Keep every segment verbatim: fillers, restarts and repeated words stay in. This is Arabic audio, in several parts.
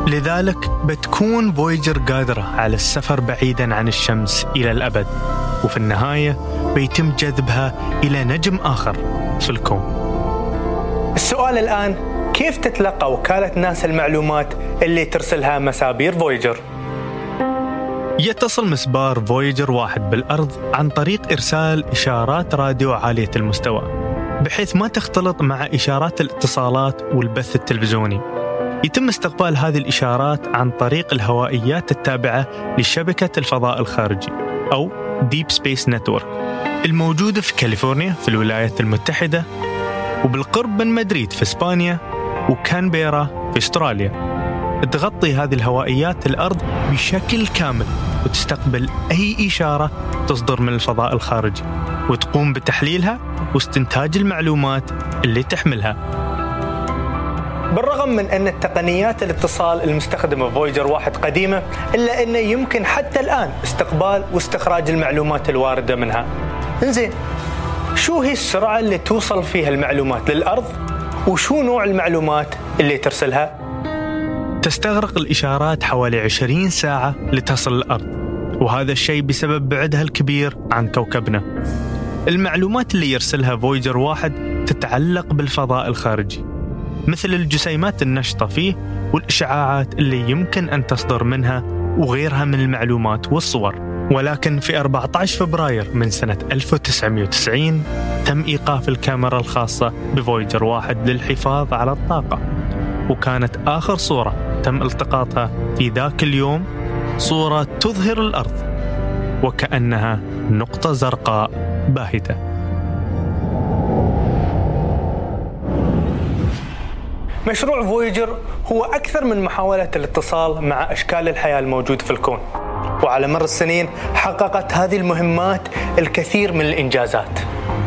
لذلك بتكون فويجر قادرة على السفر بعيداً عن الشمس إلى الأبد، وفي النهاية بيتم جذبها إلى نجم آخر في الكون. السؤال الآن، كيف تتلقى وكالة ناسا المعلومات اللي ترسلها مسابير فويجر؟ يتصل مسبار فويجر واحد بالأرض عن طريق إرسال إشارات راديو عالية المستوى، بحيث ما تختلط مع إشارات الاتصالات والبث التلفزيوني. يتم استقبال هذه الإشارات عن طريق الهوائيات التابعة لشبكة الفضاء الخارجي أو Deep Space Network الموجودة في كاليفورنيا في الولايات المتحدة، وبالقرب من مدريد في إسبانيا، وكانبيرا في أستراليا. تغطي هذه الهوائيات الأرض بشكل كامل، وتستقبل أي إشارة تصدر من الفضاء الخارجي، وتقوم بتحليلها واستنتاج المعلومات اللي تحملها. بالرغم من أن التقنيات الاتصال المستخدمة فويجر واحد قديمة، إلا أنه يمكن حتى الآن استقبال واستخراج المعلومات الواردة منها. إنزين، شو هي السرعة اللي توصل فيها المعلومات للأرض؟ وشو نوع المعلومات اللي ترسلها؟ تستغرق الإشارات حوالي عشرين ساعة لتصل الأرض، وهذا الشيء بسبب بعدها الكبير عن كوكبنا. المعلومات اللي يرسلها فويجر واحد تتعلق بالفضاء الخارجي، مثل الجسيمات النشطة فيه والإشعاعات اللي يمكن أن تصدر منها وغيرها من المعلومات والصور. ولكن في أربعة عشر فبراير من سنة ألف وتسعمائة وتسعين تم إيقاف الكاميرا الخاصة بفويجر واحد للحفاظ على الطاقة، وكانت آخر صورة تم التقاطها في ذاك اليوم صورة تظهر الأرض وكأنها نقطة زرقاء باهتة. مشروع فويجر هو أكثر من محاولة الاتصال مع أشكال الحياة الموجودة في الكون، وعلى مر السنين حققت هذه المهمات الكثير من الإنجازات.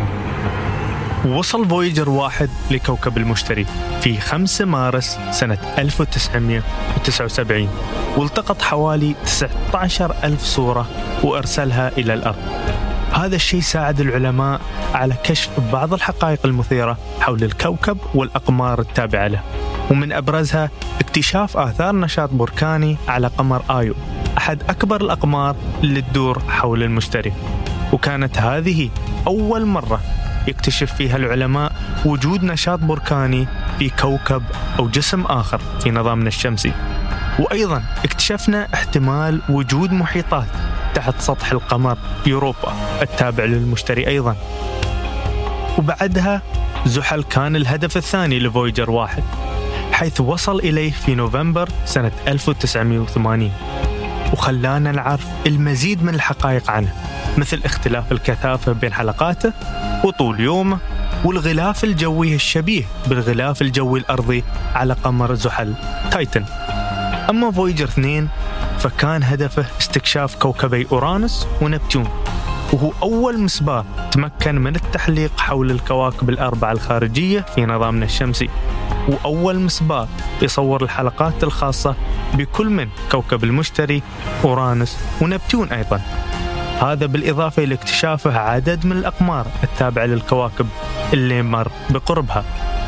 وصل فويجر واحد لكوكب المشتري في خمسة مارس سنة ألف وتسعمائة وتسعة وسبعين، والتقط حوالي تسعة عشر ألف صورة وأرسلها إلى الأرض. هذا الشيء ساعد العلماء على كشف بعض الحقائق المثيرة حول الكوكب والأقمار التابعة له، ومن أبرزها اكتشاف آثار نشاط بركاني على قمر آيو، أحد أكبر الأقمار اللي تدور حول المشتري. وكانت هذه أول مرة يكتشف فيها العلماء وجود نشاط بركاني في كوكب أو جسم آخر في نظامنا الشمسي. وأيضا اكتشفنا احتمال وجود محيطات تحت سطح القمر يوروبا التابع للمشتري أيضا. وبعدها زحل كان الهدف الثاني لفويجر واحد، حيث وصل إليه في نوفمبر سنة ألف وتسعمائة وثمانين، وخلانا نعرف المزيد من الحقائق عنه، مثل اختلاف الكثافة بين حلقاته وطول يومه والغلاف الجوي الشبيه بالغلاف الجوي الأرضي على قمر زحل تايتن. أما فويجر اثنين فكان هدفه استكشاف كوكبي أورانوس ونبتون، وهو أول مسبار تمكن من التحليق حول الكواكب الأربعة الخارجية في نظامنا الشمسي، وأول مسبار يصور الحلقات الخاصة بكل من كوكب المشتري، أورانوس ونبتون أيضا. هذا بالإضافة إلى اكتشافه عدد من الأقمار التابعة للكواكب اللي مر بقربها.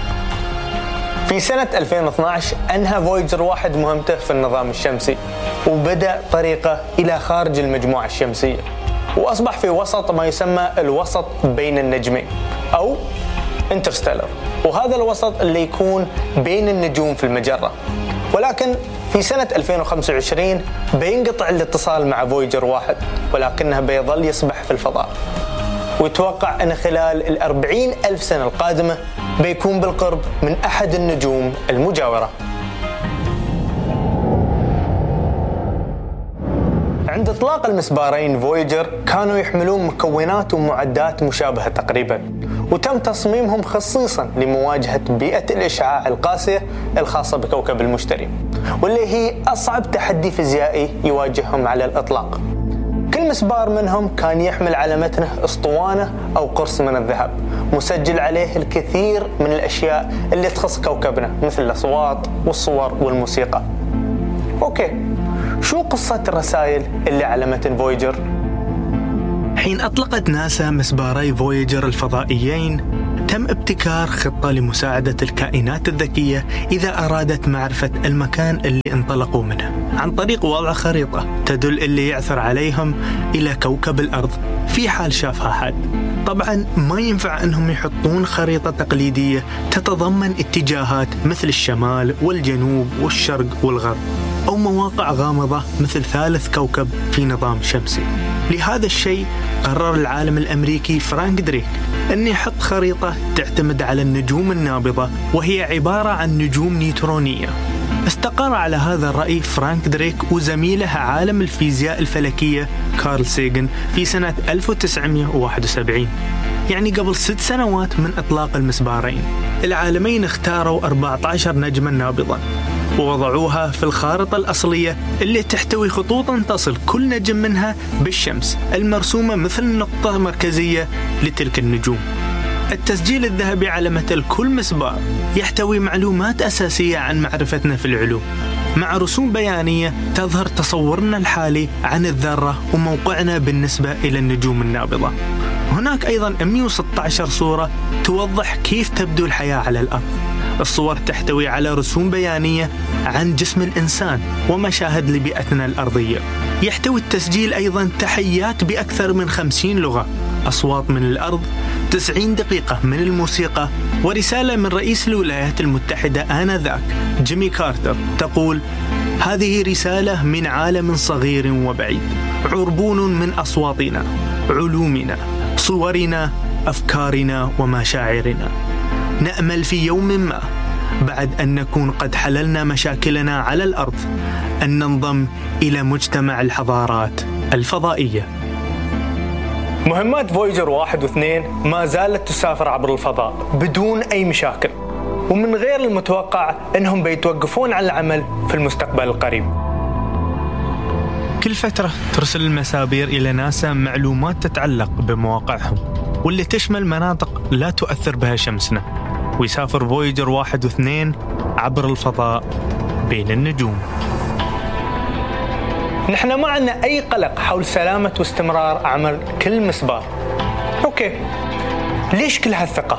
في سنة ألفين واثني عشر أنهى فويجر واحد مهمته في النظام الشمسي، وبدأ طريقه إلى خارج المجموعة الشمسية، وأصبح في وسط ما يسمى الوسط بين النجمين أو انترستيلر، وهذا الوسط اللي يكون بين النجوم في المجرة. ولكن في سنة ألفين وخمسة وعشرين بينقطع الاتصال مع فويجر واحد، ولكنه بيظل يسبح في الفضاء، ويتوقع أن خلال الأربعين ألف سنة القادمة بيكون بالقرب من أحد النجوم المجاورة. عند إطلاق المسبارين فويجر كانوا يحملون مكونات ومعدات مشابهة تقريبا، وتم تصميمهم خصيصا لمواجهة بيئة الإشعاع القاسية الخاصة بكوكب المشتري، واللي هي أصعب تحدي فيزيائي يواجههم على الإطلاق. كل مسبار منهم كان يحمل على متنه اسطوانة أو قرص من الذهب مسجل عليه الكثير من الأشياء اللي تخص كوكبنا، مثل الأصوات والصور والموسيقى. أوكي، شو قصة الرسائل اللي على متن فويجر؟ حين أطلقت ناسا مسباري فويجر الفضائيين تم ابتكار خطة لمساعدة الكائنات الذكية إذا أرادت معرفة المكان اللي انطلقوا منه عن طريق وضع خريطة تدل اللي يعثر عليهم إلى كوكب الأرض في حال شافها حد. طبعا ما ينفع أنهم يحطون خريطة تقليدية تتضمن اتجاهات مثل الشمال والجنوب والشرق والغرب، أو مواقع غامضة مثل ثالث كوكب في نظام شمسي. لهذا الشيء قرر العالم الأمريكي فرانك دريك أن يحط خريطة تعتمد على النجوم النابضة، وهي عبارة عن نجوم نيوترونية. استقر على هذا الرأي فرانك دريك وزميله عالم الفيزياء الفلكية كارل سيغن في سنة ألف وتسعمائة وواحد وسبعين، يعني قبل ست سنوات من إطلاق المسبارين. العالمين اختاروا أربعة عشر نجما نابضا ووضعوها في الخارطة الأصلية اللي تحتوي خطوطا تصل كل نجم منها بالشمس المرسومة مثل نقطة مركزية لتلك النجوم. التسجيل الذهبي على متل كل مسبار يحتوي معلومات أساسية عن معرفتنا في العلوم، مع رسوم بيانية تظهر تصورنا الحالي عن الذرة وموقعنا بالنسبة إلى النجوم النابضة. هناك أيضا مئة وستة عشر صورة توضح كيف تبدو الحياة على الأرض. الصور تحتوي على رسوم بيانية عن جسم الإنسان ومشاهد لبيئتنا الأرضية. يحتوي التسجيل أيضا تحيات بأكثر من خمسين لغة، أصوات من الأرض، تسعين دقيقة من الموسيقى، ورسالة من رئيس الولايات المتحدة آنذاك جيمي كارتر تقول: هذه رسالة من عالم صغير وبعيد، عربون من أصواتنا، علومنا، صورنا، أفكارنا ومشاعرنا. نأمل في يوم ما بعد أن نكون قد حللنا مشاكلنا على الأرض أن ننضم إلى مجتمع الحضارات الفضائية. مهمات فويجر واحد واثنين ما زالت تسافر عبر الفضاء بدون أي مشاكل، ومن غير المتوقع أنهم بيتوقفون عن العمل في المستقبل القريب. كل فترة ترسل المسابير إلى ناسا معلومات تتعلق بمواقعهم واللي تشمل مناطق لا تؤثر بها شمسنا، ويسافر فويجر واحد واثنين عبر الفضاء بين النجوم. نحن ما عندنا أي قلق حول سلامة واستمرار عمل كل مسبار. أوكي، ليش كل هالثقة؟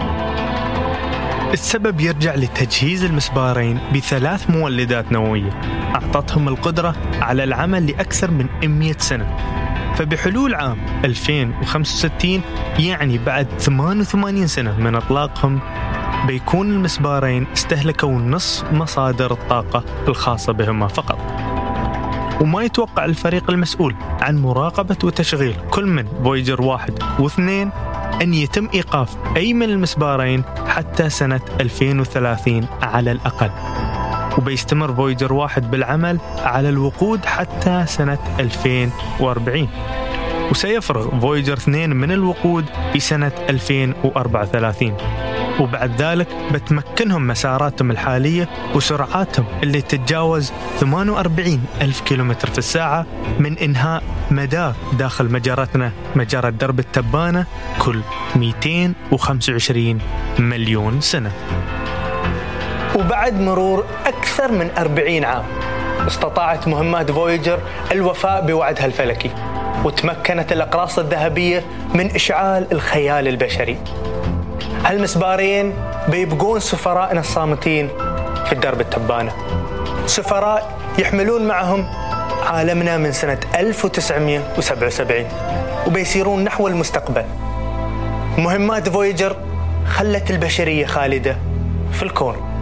السبب يرجع لتجهيز المسبارين بثلاث مولدات نووية أعطتهم القدرة على العمل لأكثر من مئة سنة. فبحلول عام ألفين وخمسة وستين، يعني بعد ثمانية وثمانين سنة من إطلاقهم، بيكون المسبارين استهلكوا نصف مصادر الطاقة الخاصة بهما فقط. وما يتوقع الفريق المسؤول عن مراقبة وتشغيل كل من فويجر واحد واثنين أن يتم إيقاف أي من المسبارين حتى سنة ألفين وثلاثين على الأقل. وبيستمر فويجر واحد بالعمل على الوقود حتى سنة ألفين وأربعين، وسيفرغ فويجر اثنين من الوقود في سنة ألفين وأربعة وثلاثين. وبعد ذلك بتمكنهم مساراتهم الحالية وسرعاتهم اللي تتجاوز ثمانية وأربعين ألف كيلومتر في الساعة من إنهاء مدار داخل مجرتنا مجرة درب التبانة كل مئتين وخمسة وعشرين مليون سنة. وبعد مرور أكثر من أربعين عام استطاعت مهمات فويجر الوفاء بوعدها الفلكي، وتمكنت الأقراص الذهبية من إشعال الخيال البشري. هالمسبارين بيبقون سفرائنا الصامتين في درب التبانة، سفراء يحملون معهم عالمنا من سنة ألف وتسعمائة وسبعة وسبعين، وبيسيرون نحو المستقبل. مهمات فويجر خلت البشرية خالدة في الكون.